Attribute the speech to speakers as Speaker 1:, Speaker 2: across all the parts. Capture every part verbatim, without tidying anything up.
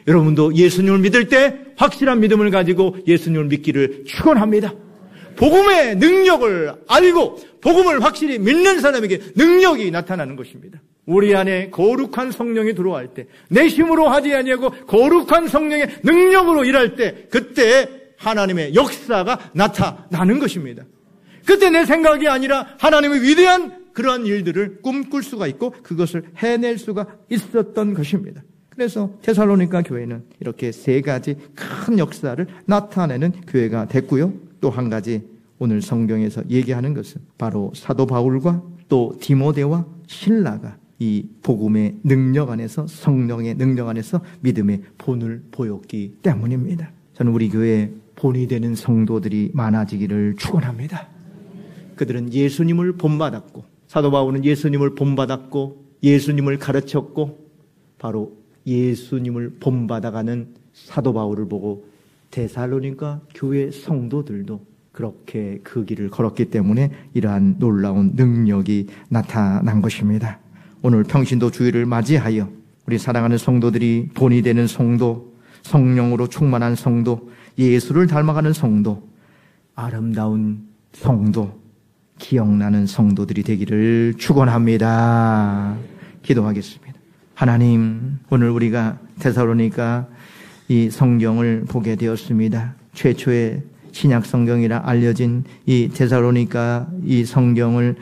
Speaker 1: 여러분도 예수님을 믿을 때 확실한 믿음을 가지고 예수님을 믿기를 축원합니다. 복음의 능력을 알고 복음을 확실히 믿는 사람에게 능력이 나타나는 것입니다. 우리 안에 거룩한 성령이 들어갈 때, 내 힘으로 하지 아니하고 거룩한 성령의 능력으로 일할 때, 그때 하나님의 역사가 나타나는 것입니다. 그때 내 생각이 아니라 하나님의 위대한 그러한 일들을 꿈꿀 수가 있고 그것을 해낼 수가 있었던 것입니다. 그래서 데살로니가 교회는 이렇게 세 가지 큰 역사를 나타내는 교회가 됐고요. 또 한 가지 오늘 성경에서 얘기하는 것은 바로 사도 바울과 또 디모데와 실라가 이 복음의 능력 안에서, 성령의 능력 안에서 믿음의 본을 보였기 때문입니다. 저는 우리 교회에 본이 되는 성도들이 많아지기를 축원합니다. 그들은 예수님을 본받았고, 사도 바울은 예수님을 본받았고 예수님을 가르쳤고, 바로 예수님을 본받아가는 사도 바울을 보고 데살로니가 교회 성도들도 그렇게 그 길을 걸었기 때문에 이러한 놀라운 능력이 나타난 것입니다. 오늘 평신도 주일을 맞이하여 우리 사랑하는 성도들이 본이 되는 성도, 성령으로 충만한 성도, 예수를 닮아가는 성도, 아름다운 성도, 기억나는 성도들이 되기를 축원합니다. 기도하겠습니다. 하나님, 오늘 우리가 데살로니가 이 성경을 보게 되었습니다. 최초의 신약 성경이라 알려진 이 데살로니가 이 성경을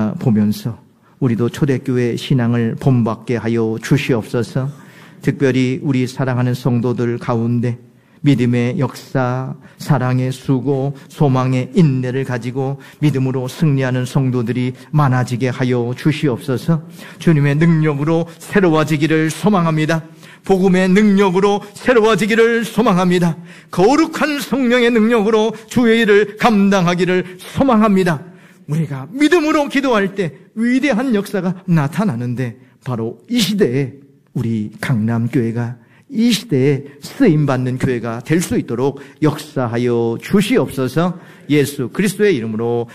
Speaker 1: 보면서 우리도 초대교회 신앙을 본받게 하여 주시옵소서. 특별히 우리 사랑하는 성도들 가운데 믿음의 역사, 사랑의 수고, 소망의 인내를 가지고 믿음으로 승리하는 성도들이 많아지게 하여 주시옵소서. 주님의 능력으로 새로워지기를 소망합니다. 복음의 능력으로 새로워지기를 소망합니다. 거룩한 성령의 능력으로 주의 일을 감당하기를 소망합니다. 우리가 믿음으로 기도할 때 위대한 역사가 나타나는데 바로 이 시대에 우리 강남교회가 이 시대에 쓰임받는 교회가 될 수 있도록 역사하여 주시옵소서. 예수 그리스도의 이름으로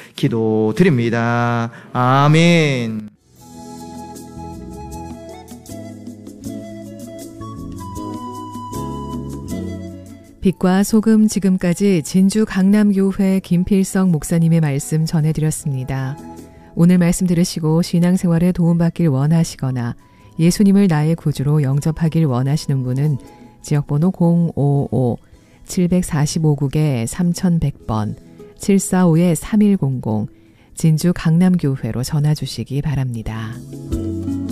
Speaker 1: 기도드립니다. 아멘.
Speaker 2: 빛과 소금 지금까지 진주 강남교회 김필성 목사님의 말씀 전해드렸습니다. 오늘 말씀 들으시고 신앙생활에 도움받길 원하시거나 예수님을 나의 구주로 영접하길 원하시는 분은 지역번호 공오오 칠사오 국에 삼천백 번 칠사오 삼일공공 진주 강남교회로 전화 주시기 바랍니다.